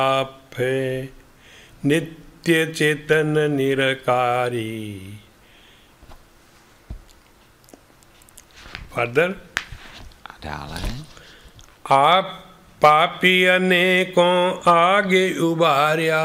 आप है नित्य चेतन निरकारी। Further dále. आप पापी अनेकों आगे उबार्या।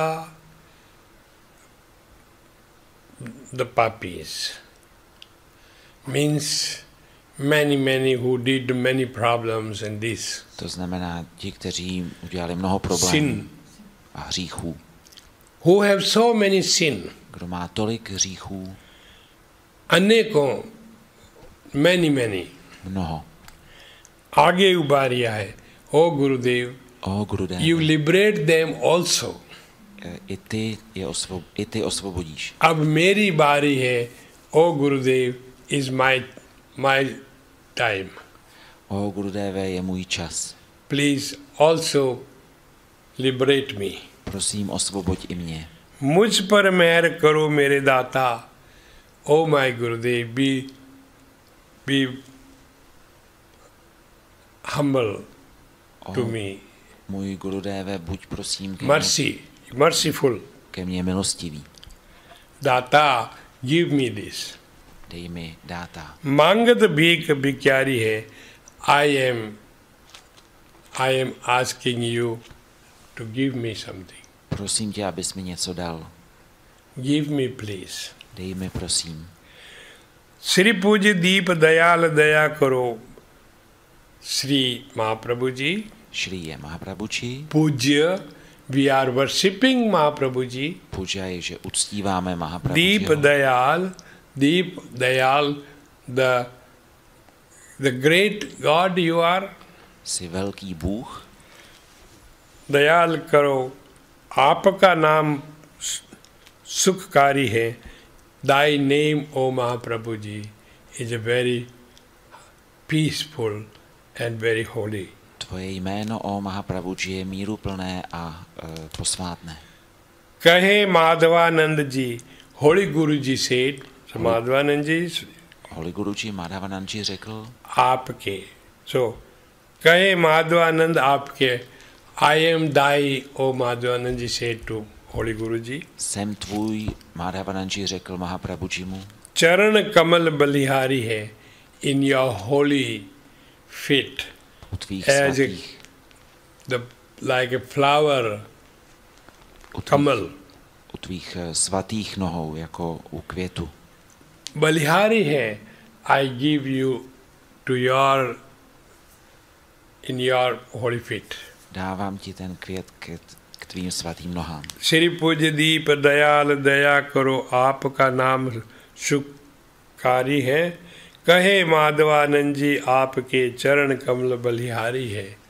The puppies means many who did many problems in this. To znamená ti, kteří udělali mnoho problémů Sin. a hříchů. Who have so many sin. Kdo má tolik hříchů, अनेकों many mnoho. आगे उबारिया है। ओ गुरुदेव, O Gurudev, you liberate them also. i ty osvobodíš. अब मेरी बारी है। ओ गुरुदेव, is my time. O Gurudeve, je můj čas. Please also liberate me. Prosím, osvoboď i mě. मुझ पर मेहर करो मेरे दाता। Oh my Gurudev, be humble to me. Můj Gurudeve, buď prosím Merciful. ke mně milostivý. दाता, give me this. Dej mi dáta. मांगत भीख भिखारी है। I am asking you to give me something. Prosím tě, abys mi něco dal. Give me please. Dej mi, prosím. Shri पूज्य दीप दयाल दया करो। श्री महाप्रभु ji, Šli je Mahaprabhuji. पूज्य, we are worshipping Mahaprabhu ji. Puja je, že uctíváme Deep Mahaprabhujiho. Dayal, the great God you are। Jsi velký Bůh. Dayal करो, आपका नाम सुखकारी है। Thy name, O Mahaprabhu ji, is a very peaceful and very holy. Tvoje jméno, o Mahaprabhuji, je míruplné a posvátné. कहे माधवानंद जी, Holy Guru ji said, so Madhavanand जी Holy Guruji Madhavanandji řekl, आपके, so कहे माधवानंद आपके, I am thy, O Madhavanand ji said to Holy Guru ji। jsem tvůj, Madhavanandji řekl Mahaprabhujimu. चरण कमल बलिहारी है, in your holy feet, U tvých as svatých, like a flower, u tvých, kamal. u tvých svatých nohou, jako u květu. बलिहारी है, I give you to in your holy feet। Dávám ti ten květ k tvým svatým nohám. Shri पूज्य दीप दयाल दया करो, आपका नाम सुखकारी है। कहे माधवानंद जी, आपके चरण कमल बलिहारी है।